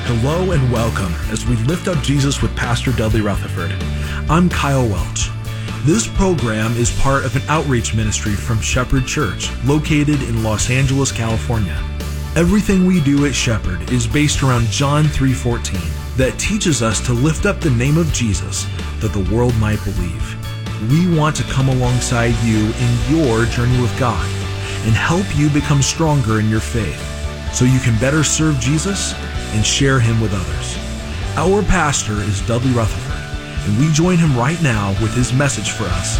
Hello and welcome as we lift up Jesus with Pastor Dudley Rutherford. I'm Kyle Welch. This program is part of an outreach ministry from Shepherd Church, located in Los Angeles, California. Everything we do at Shepherd is based around John 3:14 that teaches us to lift up the name of Jesus that the world might believe. We want to come alongside you in your journey with God and help you become stronger in your faith so you can better serve Jesus and share him with others. Our pastor is Dudley Rutherford, and we join him right now with his message for us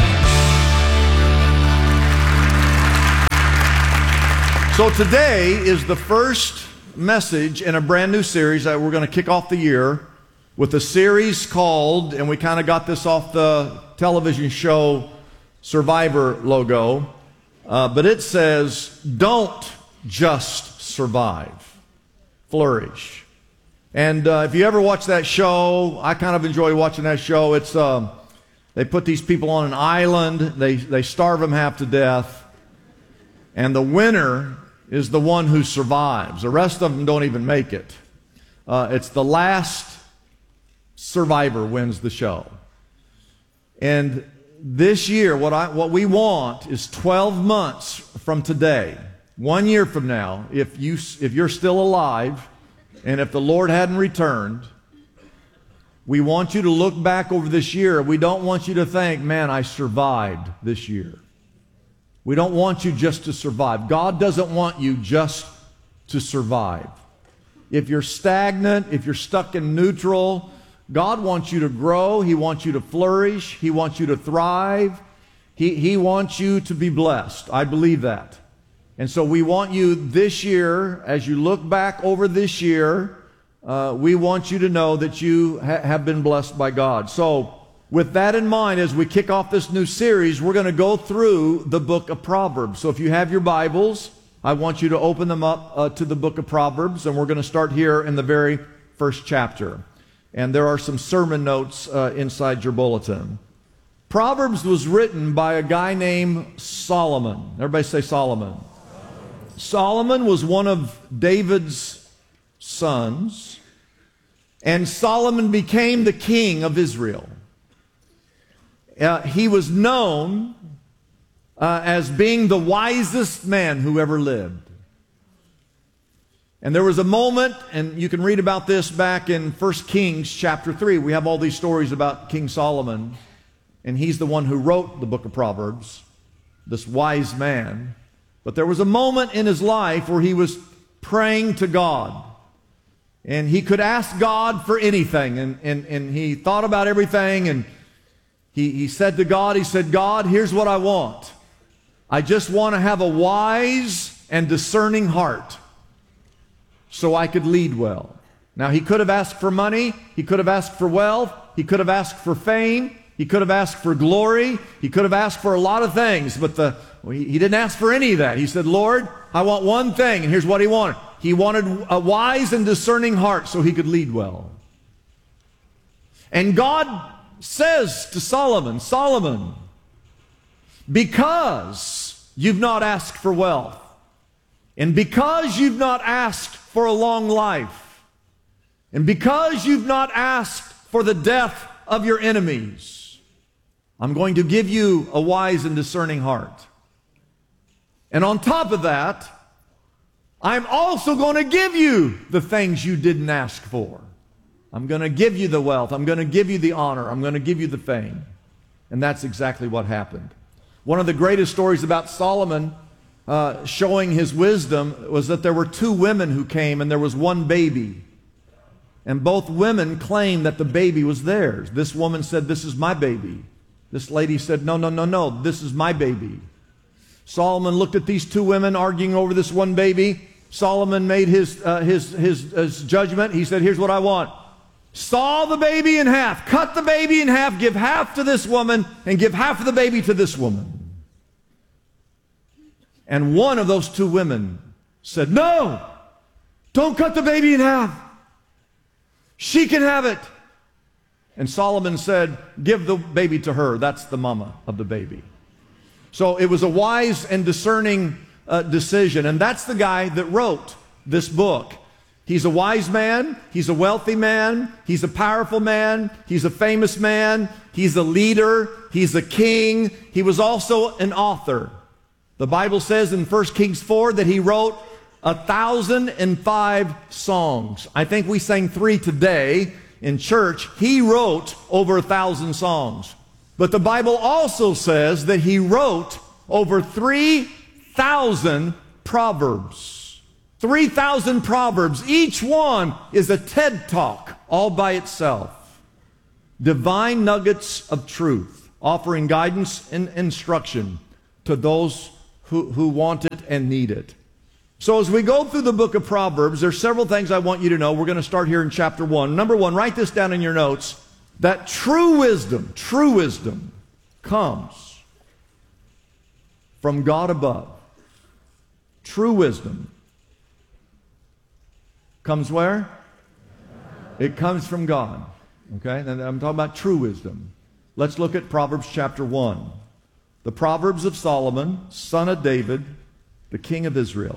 today. So today is the first message in a brand new series that we're going to kick off the year with a series called, and we kind of got this off the television show Survivor logo, but it says, "Don't just survive. Flourish." And if you ever watch that show, I kind of enjoy watching that show. It's they put these people on an island, they starve them half to death, and the winner is the one who survives. The rest of them don't even make it. It's the last survivor wins the show. And this year, what we want is 12 months from today. 1 year from now, if you're still alive, and if the Lord hadn't returned, we want you to look back over this year. We don't want you to think, man, I survived this year. We don't want you just to survive. God doesn't want you just to survive. If you're stagnant, if you're stuck in neutral, God wants you to grow. He wants you to flourish. He wants you to thrive. He wants you to be blessed. I believe that. And so we want you this year, as you look back over this year, we want you to know that you have been blessed by God. So with that in mind, as we kick off this new series, we're going to go through the book of Proverbs. So if you have your Bibles, I want you to open them up to the book of Proverbs, and we're going to start here in the very first chapter. And there are some sermon notes inside your bulletin. Proverbs was written by a guy named Solomon. Everybody say Solomon. Solomon was one of David's sons, and Solomon became the king of Israel. He was known as being the wisest man who ever lived. And there was a moment, and you can read about this back in 1 Kings chapter 3. We have all these stories about King Solomon, and he's the one who wrote the book of Proverbs, this wise man. But there was a moment in his life where he was praying to God. And he could ask God for anything. And he thought about everything. And he said to God, he said, "God, here's what I want. I just want to have a wise and discerning heart so I could lead well." Now, he could have asked for money. He could have asked for wealth. He could have asked for fame. He could have asked for glory. He could have asked for a lot of things, but he didn't ask for any of that. He said, "Lord, I want one thing," and here's what he wanted. He wanted a wise and discerning heart so he could lead well. And God says to Solomon, "Solomon, because you've not asked for wealth, and because you've not asked for a long life, and because you've not asked for the death of your enemies, I'm going to give you a wise and discerning heart. And on top of that, I'm also going to give you the things you didn't ask for. I'm going to give you the wealth. I'm going to give you the honor. I'm going to give you the fame." And that's exactly what happened. One of the greatest stories about Solomon showing his wisdom was that there were two women who came, and there was one baby. And both women claimed that the baby was theirs. This woman said, "This is my baby." This lady said, "No, no, no, no, this is my baby." Solomon looked at these two women arguing over this one baby. Solomon made his judgment. He said, "Here's what I want. Saw the baby in half, cut the baby in half, give half to this woman, and give half of the baby to this woman." And one of those two women said, "No, don't cut the baby in half. She can have it." And Solomon said, "Give the baby to her. That's the mama of the baby." So it was a wise and discerning decision. And that's the guy that wrote this book. He's a wise man. He's a wealthy man. He's a powerful man. He's a famous man. He's a leader. He's a king. He was also an author. The Bible says in 1 Kings 4 that he wrote 1,005 songs. I think we sang 3 today in church. He wrote over 1,000 songs. But the Bible also says that he wrote over 3,000 proverbs. 3,000 proverbs. Each one is a TED Talk all by itself. Divine nuggets of truth, offering guidance and instruction to those who want it and need it. So as we go through the book of Proverbs, there's several things I want you to know. We're going to start here in chapter 1. Number 1, write this down in your notes, that true wisdom comes from God above. True wisdom comes where? It comes from God. Okay? And I'm talking about true wisdom. Let's look at Proverbs chapter 1. The Proverbs of Solomon, son of David, the king of Israel.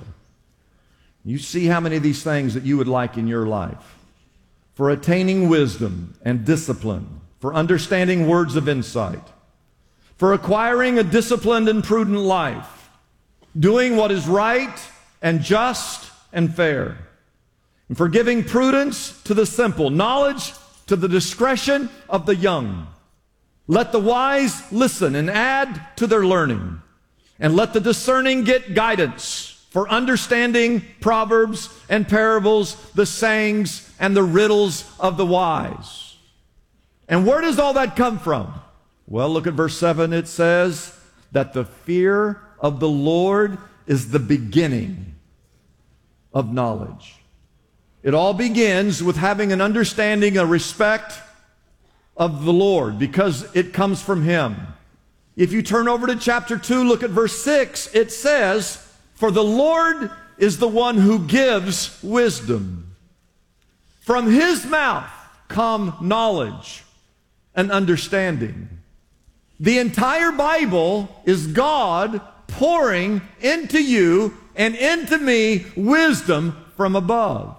You see how many of these things that you would like in your life. For attaining wisdom and discipline, for understanding words of insight, for acquiring a disciplined and prudent life, doing what is right and just and fair, and for giving prudence to the simple, knowledge to the discretion of the young. Let the wise listen and add to their learning, and let the discerning get guidance for understanding proverbs and parables, the sayings and the riddles of the wise. And where does all that come from? Well, look at verse 7. It says that the fear of the Lord is the beginning of knowledge. It all begins with having an understanding, a respect of the Lord, because it comes from Him. If you turn over to chapter 2, look at verse 6. It says, for the Lord is the one who gives wisdom. From His mouth come knowledge and understanding. The entire Bible is God pouring into you and into me wisdom from above.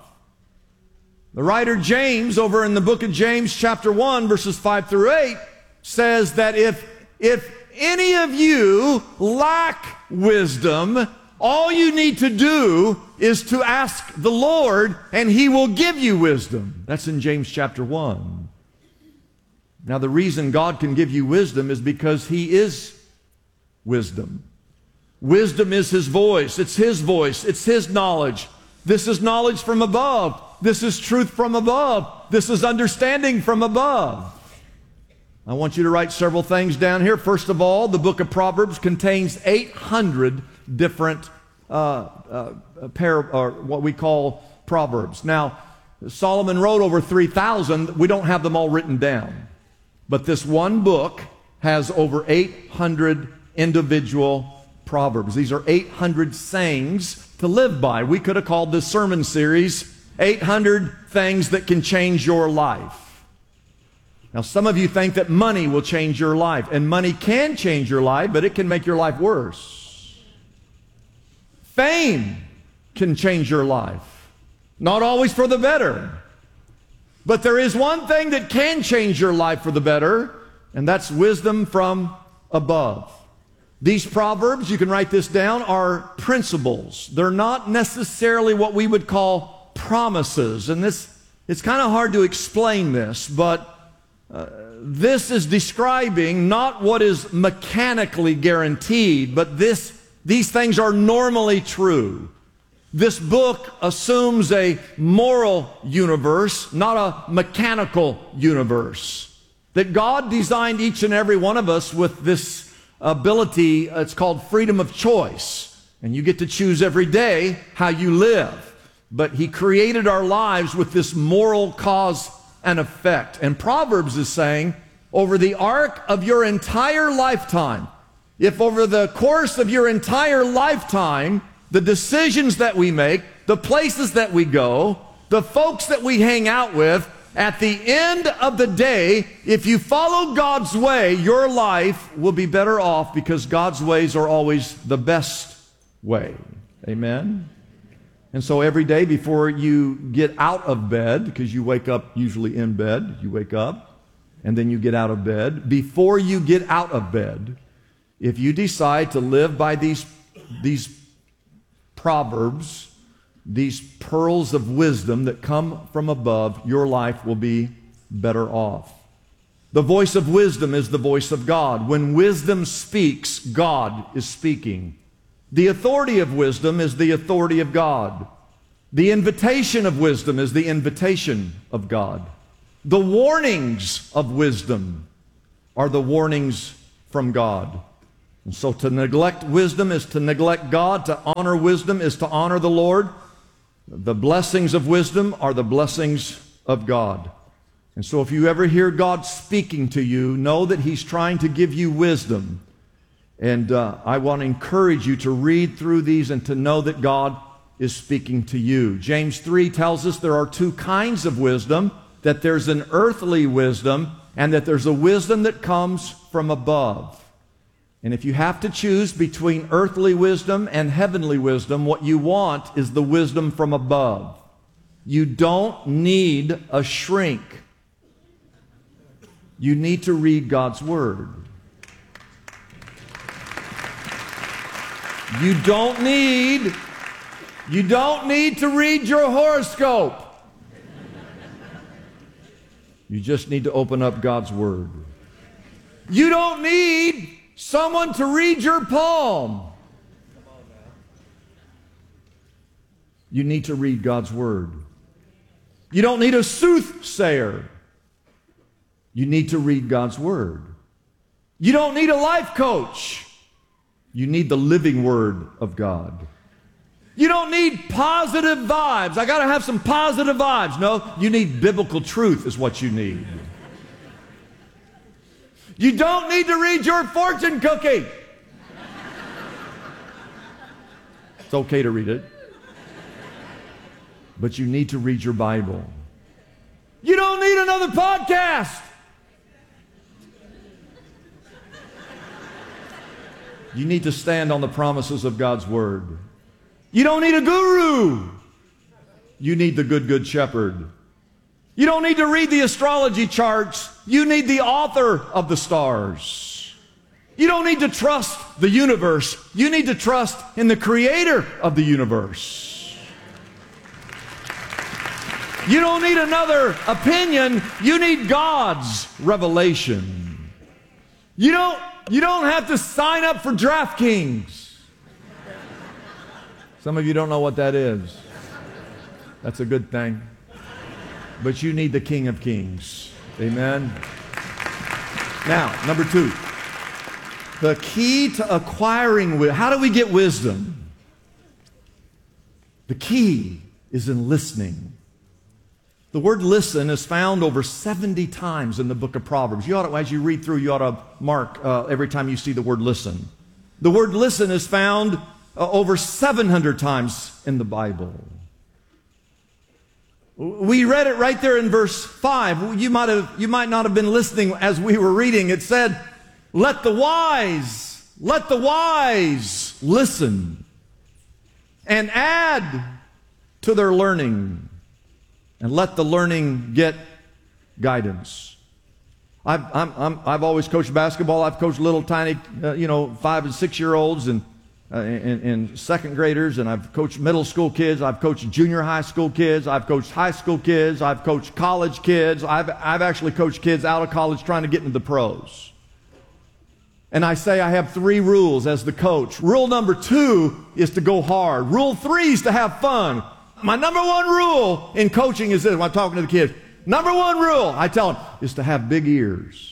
The writer James, over in the book of James, chapter 1, verses 5 through 8, says that if any of you lack wisdom, all you need to do is to ask the Lord, and He will give you wisdom. That's in James chapter 1. Now, the reason God can give you wisdom is because He is wisdom. Wisdom is His voice. It's His voice. It's His knowledge. This is knowledge from above. This is truth from above. This is understanding from above. I want you to write several things down here. First of all, the book of Proverbs contains 800 different what we call proverbs. Now, Solomon wrote over 3,000. We don't have them all written down. But this one book has over 800 individual proverbs. These are 800 sayings to live by. We could have called this sermon series 800 Things That Can Change Your Life. Now, some of you think that money will change your life, and money can change your life, but it can make your life worse. Fame can change your life, not always for the better. But there is one thing that can change your life for the better, and that's wisdom from above. These proverbs, you can write this down, are principles. They're not necessarily what we would call promises. And it's kind of hard to explain this, but this is describing not what is mechanically guaranteed, but these things are normally true. This book assumes a moral universe, not a mechanical universe. That God designed each and every one of us with this ability, it's called freedom of choice. And you get to choose every day how you live. But He created our lives with this moral cause and effect. And Proverbs is saying, over the arc of your entire lifetime, if over the course of your entire lifetime, the decisions that we make, the places that we go, the folks that we hang out with, at the end of the day, if you follow God's way, your life will be better off because God's ways are always the best way. Amen? And so every day before you get out of bed, because you wake up usually in bed, you wake up and then you get out of bed. Before you get out of bed, if you decide to live by these proverbs, these pearls of wisdom that come from above, your life will be better off. The voice of wisdom is the voice of God. When wisdom speaks, God is speaking. The authority of wisdom is the authority of God. The invitation of wisdom is the invitation of God. The warnings of wisdom are the warnings from God. And so to neglect wisdom is to neglect God. To honor wisdom is to honor the Lord. The blessings of wisdom are the blessings of God. And so if you ever hear God speaking to you, know that He's trying to give you wisdom. And I want to encourage you to read through these and to know that God is speaking to you. James 3 tells us there are two kinds of wisdom, that there's an earthly wisdom and that there's a wisdom that comes from above. And if you have to choose between earthly wisdom and heavenly wisdom, what you want is the wisdom from above. You don't need a shrink. You need to read God's Word. You don't need to read your horoscope. You just need to open up God's Word. You don't need someone to read your palm. You need to read God's Word. You don't need a soothsayer. You need to read God's Word. You don't need a life coach. You need the living Word of God. You don't need positive vibes. I got to have some positive vibes. No, you need biblical truth is what you need. You don't need to read your fortune cookie. It's okay to read it. But you need to read your Bible. You don't need another podcast. You need to stand on the promises of God's Word. You don't need a guru. You need the good shepherd. You don't need to read the astrology charts. You need the author of the stars. You don't need to trust the universe. You need to trust in the creator of the universe. You don't need another opinion. You need God's revelation. You don't have to sign up for DraftKings. Some of you don't know what that is. That's a good thing. But you need the King of Kings. Amen. Now, number 2. The key to acquiring wisdom. How do we get wisdom? The key is in listening. The word listen is found over 70 times in the book of Proverbs. You ought to, as you read through, you ought to mark every time you see the word listen. The word listen is found over 700 times in the Bible. We read it right there in verse 5. You might not have been listening as we were reading. It said, let the wise listen and add to their learning, and let the learning get guidance. I've always coached basketball. I've coached little tiny, 5 and 6 year olds and second graders, and I've coached middle school kids. I've coached junior high school kids. I've coached high school kids. I've coached college kids. I've actually coached kids out of college trying to get into the pros. And I say I have 3 rules as the coach. Rule number 2 is to go hard. Rule 3 is to have fun. My number 1 rule in coaching is this, when I'm talking to the kids. Number 1 rule, I tell them, is to have big ears.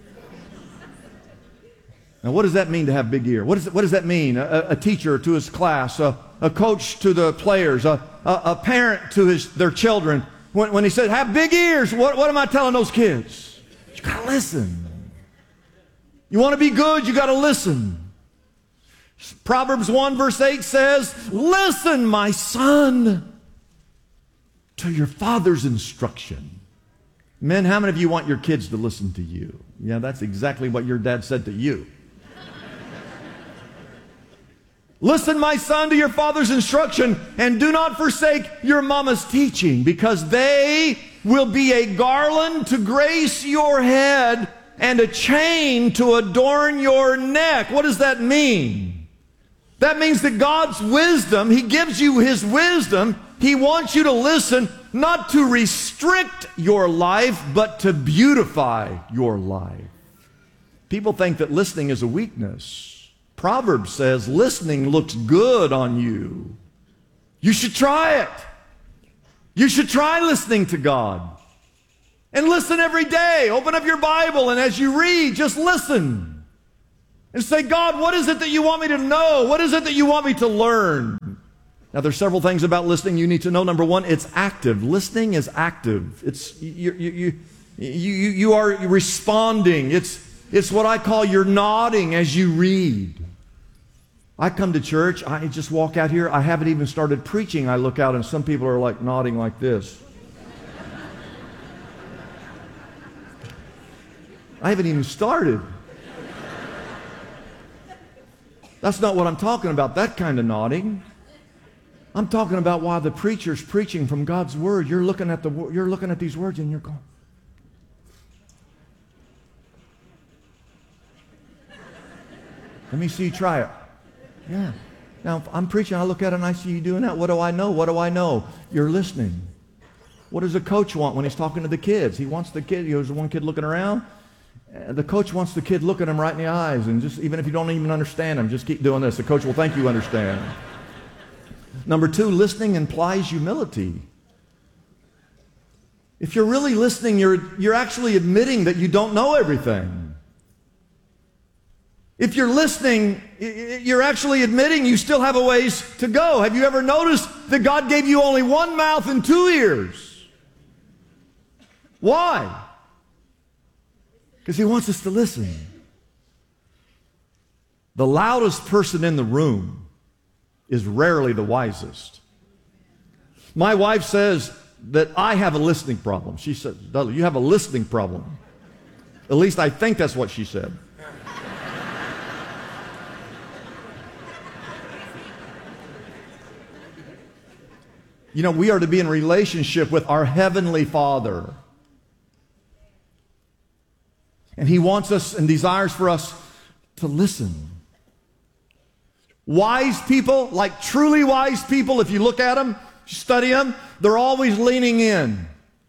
Now, what does that mean to have big ears? What does that mean? A teacher to his class, a coach to the players, a parent to their children. When he said, have big ears, what am I telling those kids? You got to listen. You want to be good, you got to listen. Proverbs 1 verse 8 says, listen, my son, to your father's instruction. Men, how many of you want your kids to listen to you? Yeah, that's exactly what your dad said to you. Listen, my son, to your father's instruction, and do not forsake your mama's teaching, because they will be a garland to grace your head and a chain to adorn your neck. What does that mean? That means that God's wisdom, He gives you His wisdom. He wants you to listen, not to restrict your life, but to beautify your life. People think that listening is a weakness. Proverbs says listening looks good on you. You should try it. You should try listening to God. And listen every day. Open up your Bible, and as you read, just listen. And say, God, what is it that you want me to know? What is it that you want me to learn? Now, there's several things about listening you need to know. Number one, it's active. Listening is active. You are responding. It's what I call you're nodding as you read. I come to church, I just walk out here, I haven't even started preaching. I look out and some people are like nodding like this. I haven't even started. That's not what I'm talking about, that kind of nodding. I'm talking about while the preacher's preaching from God's Word, you're looking at these words and you're going, let me see you try it. Yeah. Now, if I'm preaching, I look at it and I see you doing that. What do I know? What do I know? You're listening. What does a coach want when he's talking to the kids? He wants the kid, there's one kid looking around. The coach wants the kid looking him right in the eyes, and just even if you don't even understand him, just keep doing this. The coach will think you understand. Number two, listening implies humility. If you're really listening, you're actually admitting that you don't know everything. If you're listening, you're actually admitting you still have a ways to go. Have you ever noticed that God gave you only one mouth and two ears? Why? Because He wants us to listen. The loudest person in the room is rarely the wisest. My wife says that I have a listening problem. She said, Dudley, you have a listening problem. At least I think that's what she said. You know, we are to be in relationship with our Heavenly Father. And He wants us and desires for us to listen. Wise people, like truly wise people, if you look at them, study them, they're always leaning in.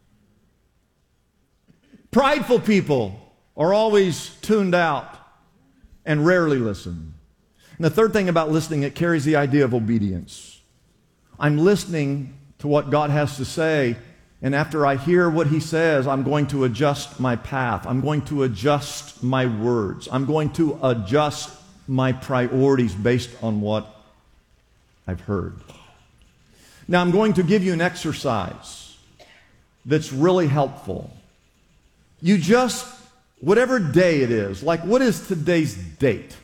Prideful people are always tuned out and rarely listen. And the third thing about listening, it carries the idea of obedience. I'm listening to what God has to say, and after I hear what He says, I'm going to adjust my path. I'm going to adjust my words. I'm going to adjust my priorities based on what I've heard. Now, I'm going to give you an exercise that's really helpful. You just, whatever day it is, like what is today's date?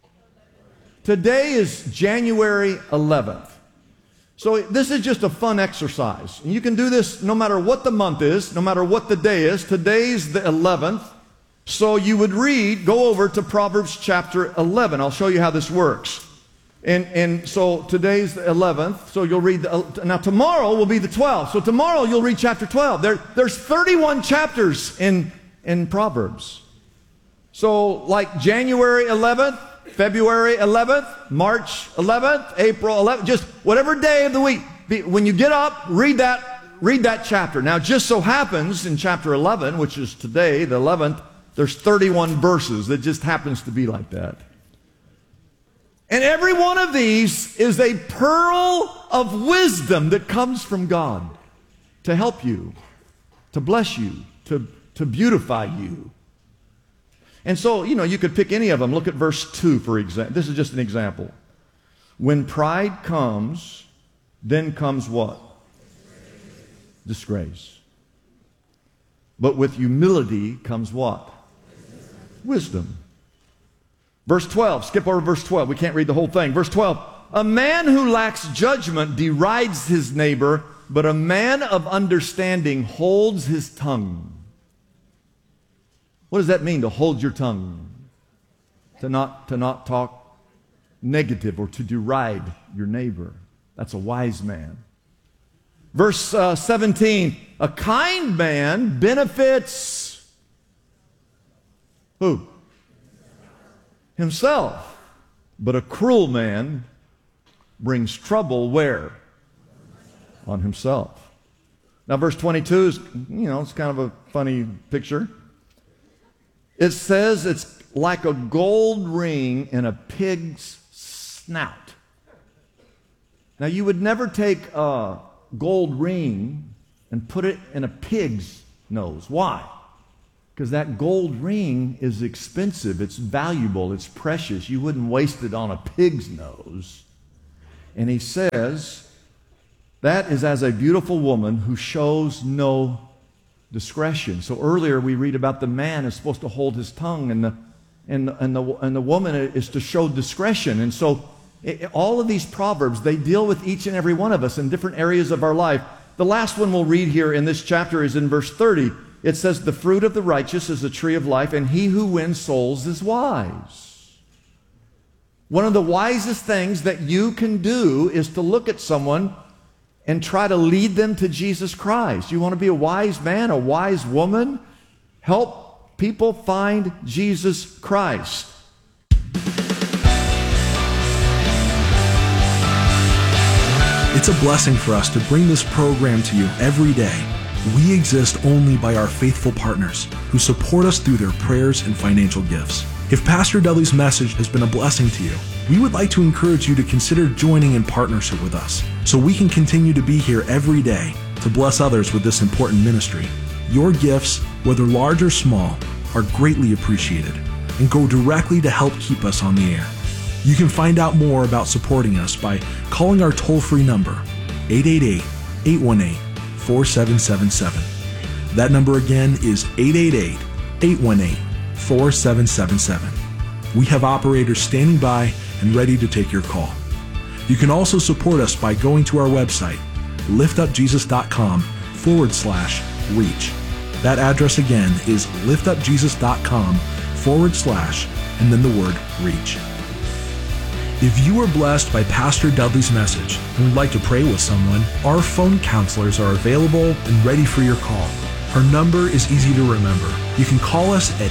Today is January 11th. So this is just a fun exercise. And you can do this no matter what the month is, no matter what the day is. Today's the 11th. So you would go over to Proverbs chapter 11. I'll show you how this works. And so today's the 11th. So you'll read, now tomorrow will be the 12th. So tomorrow you'll read chapter 12. There's 31 chapters in Proverbs. So like January 11th, February 11th, March 11th, April 11th, just whatever day of the week. When you get up, read that chapter. Now, just so happens in chapter 11, which is today, the 11th, there's 31 verses. It just happens to be like that. And every one of these is a pearl of wisdom that comes from God to help you, to bless you, to beautify you. And so, you could pick any of them. Look at verse 2, for example. This is just an example. When pride comes, then comes what? Disgrace. But with humility comes what? Wisdom. Verse 12. Skip over verse 12. We can't read the whole thing. Verse 12. A man who lacks judgment derides his neighbor, but a man of understanding holds his tongue. What does that mean, to hold your tongue? To not talk negative or to deride your neighbor. That's a wise man. Verse 17, a kind man benefits who? Himself. But a cruel man brings trouble where? On himself. Now verse 22 is, it's kind of a funny picture. It says it's like a gold ring in a pig's snout. Now you would never take a gold ring and put it in a pig's nose. Why? Because that gold ring is expensive, it's valuable, it's precious. You wouldn't waste it on a pig's nose. And he says, that is as a beautiful woman who shows no discretion. So earlier we read about the man is supposed to hold his tongue, and the woman is to show discretion. And so all of these proverbs, they deal with each and every one of us in different areas of our life. The last one we'll read here in this chapter is in verse 30. It says, the fruit of the righteous is a tree of life, and he who wins souls is wise. One of the wisest things that you can do is to look at someone and try to lead them to Jesus Christ. You want to be a wise man, a wise woman? Help people find Jesus Christ. It's a blessing for us to bring this program to you every day. We exist only by our faithful partners who support us through their prayers and financial gifts. If Pastor Dudley's message has been a blessing to you, we would like to encourage you to consider joining in partnership with us so we can continue to be here every day to bless others with this important ministry. Your gifts, whether large or small, are greatly appreciated and go directly to help keep us on the air. You can find out more about supporting us by calling our toll-free number, 888-818-4777. That number again is 888-818-4777. We have operators standing by and ready to take your call. You can also support us by going to our website, liftupjesus.com/reach. That address again is liftupjesus.com/ and then the word reach. If you were blessed by Pastor Dudley's message and would like to pray with someone, our phone counselors are available and ready for your call. Her number is easy to remember. You can call us at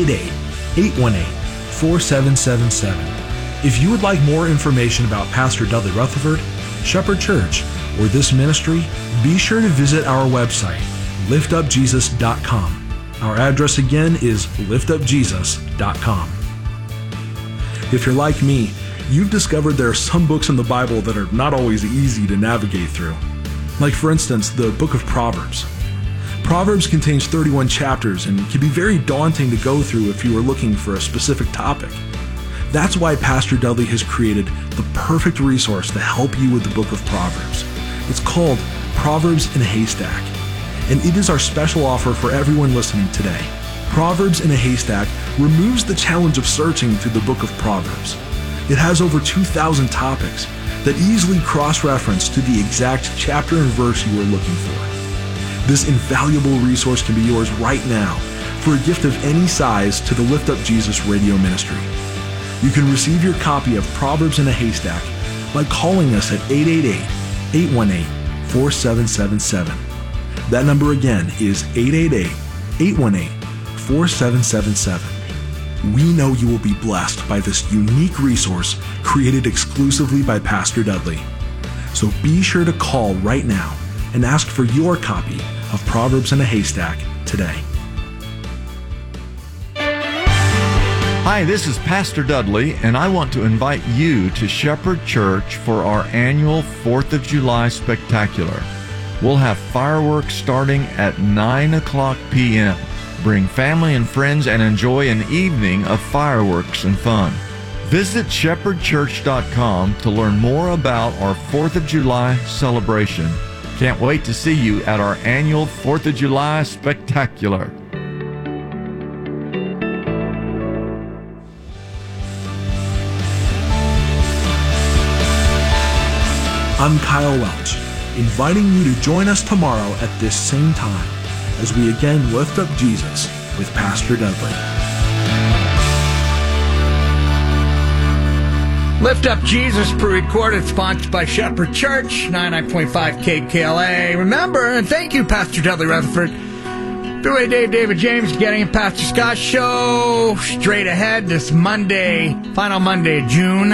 888-818-4777. If you would like more information about Pastor Dudley Rutherford, Shepherd Church, or this ministry, be sure to visit our website, liftupjesus.com. Our address again is liftupjesus.com. If you're like me, you've discovered there are some books in the Bible that are not always easy to navigate through. Like, for instance, the book of Proverbs. Proverbs contains 31 chapters and can be very daunting to go through if you are looking for a specific topic. That's why Pastor Dudley has created the perfect resource to help you with the book of Proverbs. It's called Proverbs in a Haystack, and it is our special offer for everyone listening today. Proverbs in a Haystack removes the challenge of searching through the book of Proverbs. It has over 2,000 topics that easily cross-reference to the exact chapter and verse you are looking for. This invaluable resource can be yours right now for a gift of any size to the Lift Up Jesus radio ministry. You can receive your copy of Proverbs in a Haystack by calling us at 888-818-4777. That number again is 888-818-4777. We know you will be blessed by this unique resource created exclusively by Pastor Dudley. So be sure to call right now and ask for your copy of Proverbs in a Haystack today. Hi, this is Pastor Dudley, and I want to invite you to Shepherd Church for our annual 4th of July Spectacular. We'll have fireworks starting at 9 o'clock p.m. Bring family and friends and enjoy an evening of fireworks and fun. Visit shepherdchurch.com to learn more about our 4th of July celebration. Can't wait to see you at our annual 4th of July Spectacular. I'm Kyle Welch, inviting you to join us tomorrow at this same time as we again lift up Jesus with Pastor Dudley. Lift Up Jesus, pre-recorded, sponsored by Shepherd Church, 99.5 KKLA. Remember, and thank you, Pastor Dudley Rutherford. Billy David James getting Pastor Scott Show straight ahead this Monday, final Monday of June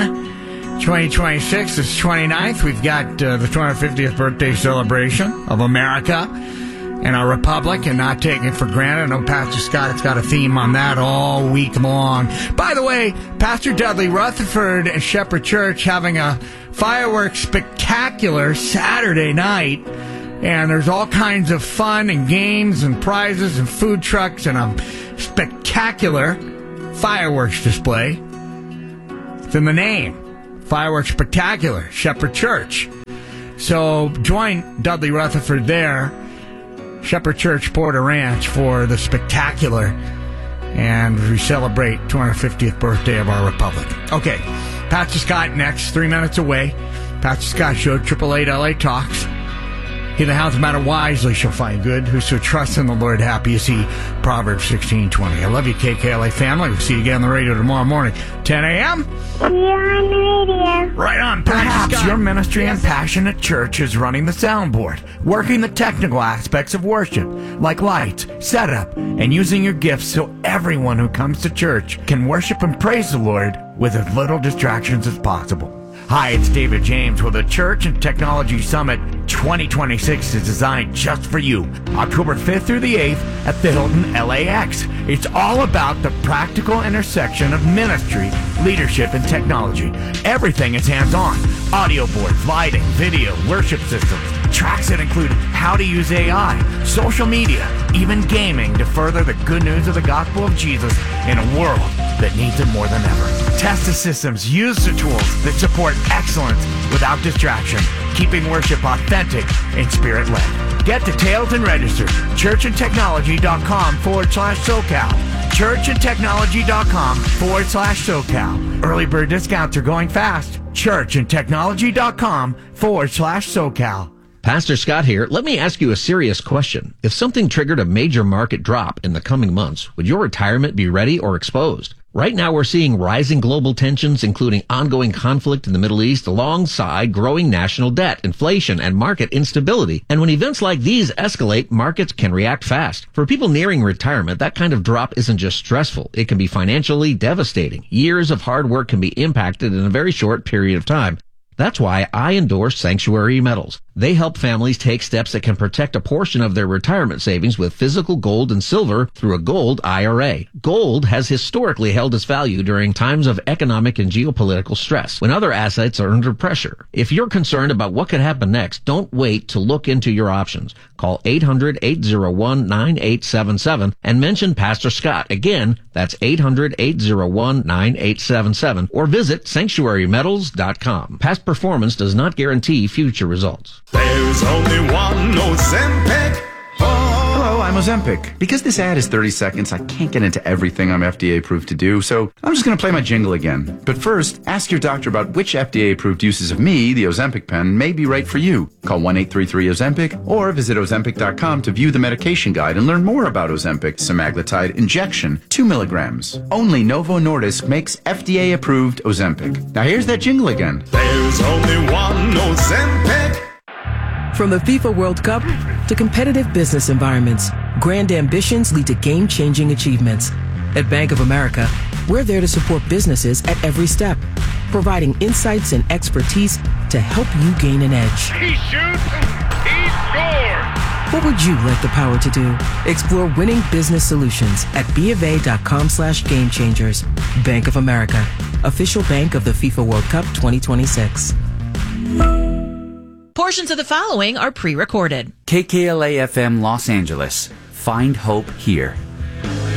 2026. It's 29th. We've got the 250th birthday celebration of America and our republic, and not taking it for granted. I know Pastor Scott's got a theme on that all week long. By the way, Pastor Dudley Rutherford and Shepherd Church having a fireworks spectacular Saturday night, and there's all kinds of fun and games and prizes and food trucks and a spectacular fireworks display. It's in the name. Fireworks Spectacular, Shepherd Church. So join Dudley Rutherford there, Shepherd Church, Porter Ranch, for the spectacular, and we celebrate 250th birthday of our republic. Okay, Pastor Scott next, 3 minutes away. Pastor Scott Show, 888 LA Talks. He that hounds matter wisely shall find good. Whoso trusts in the Lord, happy is he. Proverbs 16:20. I love you, KKLA family. We'll see you again on the radio tomorrow morning, 10 a.m. See you on the radio. Right on, Perhaps your ministry and passion at church is running the soundboard, working the technical aspects of worship, like lights, setup, and using your gifts so everyone who comes to church can worship and praise the Lord with as little distractions as possible. Hi, it's David James with the Church and Technology Summit 2026 is designed just for you. October 5th through the 8th at the Hilton LAX. It's all about the practical intersection of ministry, leadership, and technology. Everything is hands-on. Audio boards, lighting, video, worship systems, tracks that include how to use AI, social media, even gaming to further the good news of the gospel of Jesus in a world that needs it more than ever. Test the systems, use the tools that support excellence without distraction, keeping worship authentic and spirit-led. Get details and register. churchandtechnology.com/SoCal. churchandtechnology.com/SoCal. Early bird discounts are going fast. churchandtechnology.com/SoCal. Pastor Scott here. Let me ask you a serious question. If something triggered a major market drop in the coming months, would your retirement be ready or exposed? Right now, we're seeing rising global tensions, including ongoing conflict in the Middle East, alongside growing national debt, inflation, and market instability. And when events like these escalate, markets can react fast. For people nearing retirement, that kind of drop isn't just stressful. It can be financially devastating. Years of hard work can be impacted in a very short period of time. That's why I endorse Sanctuary Metals. They help families take steps that can protect a portion of their retirement savings with physical gold and silver through a gold IRA. Gold has historically held its value during times of economic and geopolitical stress, when other assets are under pressure. If you're concerned about what could happen next, don't wait to look into your options. Call 800-801-9877 and mention Pastor Scott. Again, that's 800-801-9877, or visit sanctuarymetals.com. Past performance does not guarantee future results. There's only one Ozempic. Hello, I'm Ozempic. Because this ad is 30 seconds, I can't get into everything I'm FDA approved to do, so I'm just going to play my jingle again. But first, ask your doctor about which FDA approved uses of me, the Ozempic pen, may be right for you. Call 1-833-OZEMPIC or visit Ozempic.com to view the medication guide and learn more about Ozempic semaglutide injection, 2 milligrams. Only Novo Nordisk makes FDA approved Ozempic. Now here's that jingle again. There's only one Ozempic. From the FIFA World Cup to competitive business environments, grand ambitions lead to game-changing achievements. At Bank of America, we're there to support businesses at every step, providing insights and expertise to help you gain an edge. He shoots, he scores! What would you like the power to do? Explore winning business solutions at BofA.com/gamechangers. Bank of America, official bank of the FIFA World Cup 2026. Portions of the following are pre-recorded. KKLA FM Los Angeles. Find hope here.